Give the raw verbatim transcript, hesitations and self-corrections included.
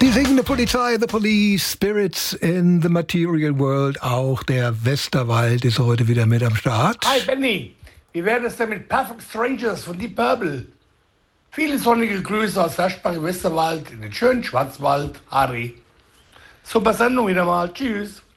Die singende Polizei, The Police, Spirits in the Material World. Auch der Westerwald ist heute wieder mit am Start. Hi Benny, wie wäre es denn mit Perfect Strangers von Deep Purple? Viele sonnige Grüße aus Versprach im Westerwald in den schönen Schwarzwald, Harry. Super Sendung wieder mal, tschüss.